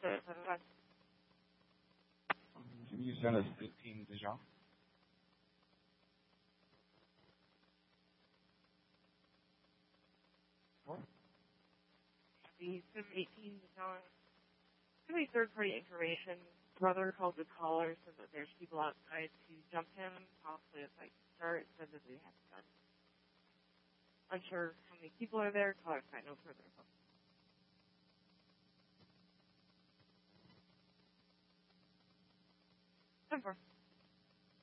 Can you send us 15 Dijon? The SIM 18 Dijon. Really third-party information. Brother called the caller, said that there's people outside to jump him, possibly a fight to start, said that they have done. Unsure how many people are there, caller find no further. 10-4.